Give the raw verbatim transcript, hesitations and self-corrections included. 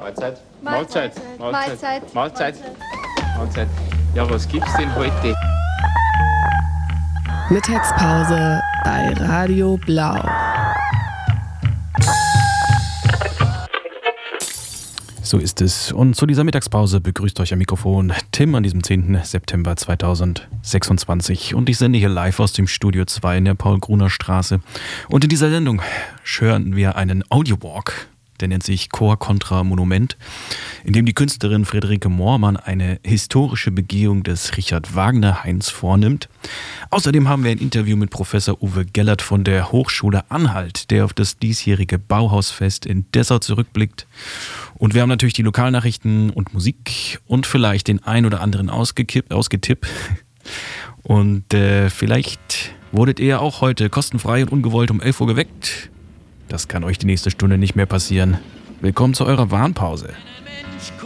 Mahlzeit. Mahlzeit. Mahlzeit. Mahlzeit. Mahlzeit. Mahlzeit. Ja, was gibt's denn heute? Mittagspause bei Radio Blau. So ist es. Und zu dieser Mittagspause begrüßt euch am Mikrofon Tim an diesem zehnten September zweitausendsechsundzwanzig. Und ich sende hier live aus dem Studio zwei in der Paul-Gruner-Straße. Und in dieser Sendung hören wir einen Audiowalk, der nennt sich Chor Contra Monument, in dem die Künstlerin Friederike Moormann eine historische Begehung des Richard Wagner-Hains vornimmt. Außerdem haben wir ein Interview mit Professor Uwe Gellert von der Hochschule Anhalt, der auf das diesjährige Bauhausfest in Dessau zurückblickt. Und wir haben natürlich die Lokalnachrichten und Musik und vielleicht den ein oder anderen ausgekippt, ausgetippt. Und äh, vielleicht wurdet ihr auch heute kostenfrei und ungewollt um elf Uhr geweckt. Das kann euch die nächste Stunde nicht mehr passieren. Willkommen zu eurer Warnpause.